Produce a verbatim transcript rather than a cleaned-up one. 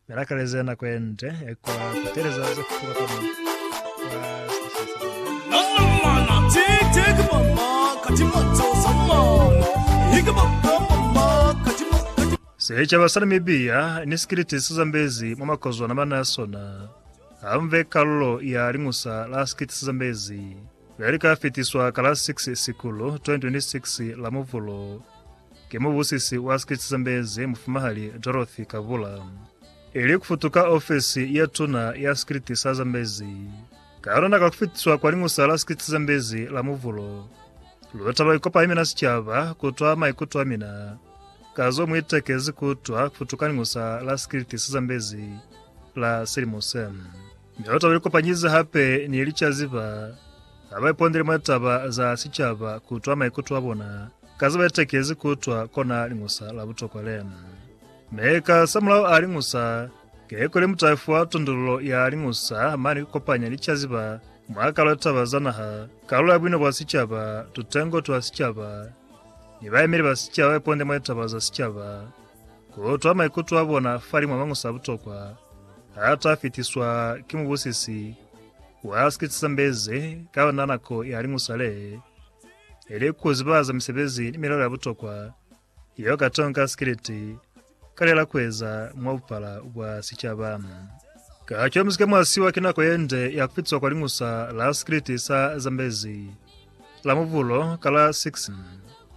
Mirakaleze na kwende kwa kutereza za kutuka kwa Nana mana tik tik mama kachimoto samana higabaka mama kachimoto Secha basara mibia niskiriti Zambezi mama kozwa na manasona amve kallo ya ringusa la skiriti Zambezi Verika fitiswa kala six sikulu twenty twenty-six la muvulo Kemubusisi wa skiriti Zambezi mfumahali Dorothy Kavula Ili kufutuka ofisi ya tuna ya skiriti Zambezi Karona kakufitiswa kwa ringusa la skiriti Zambezi la muvulo Luotaba ikopa imina sichava kutwa maikutwa mina Kazo mwitekezi kutwa kufutuka ringusa la skiriti Zambezi la Sirimose Miota wilikopa nyiza hape ni ilicha ziva Abai pondiri mwetaba za sichava kutwa maikutwa bona Kazo mwitekezi kutwa kona ringusa la buto kwa lemu Meka samulao aringusa Kekole mutaifu wa tundulo ya aringusa Mani kukopanya lichaziba Mwaka lotaba zanaha Kalu ya bwino wa sichaba Tutengo tuwa sichaba Nibaye miri wa sichaba Ponde mwetaba za sichaba Kutuwa maikutu wabona Fari mwamangusa butokwa Hata fitiswa kimubusisi Wa skiriti Zambezi Kawa nanako ya aringusa le Ili kuzibaza misebezi Nimirao ya butokwa Iyo katonga skiriti Kalela kweza mwapala wa sichaba Kachwa mzike mwasiwa kinako yende ya kupitswa kwa ringusa la skiriti Zambezi La muvulo kala six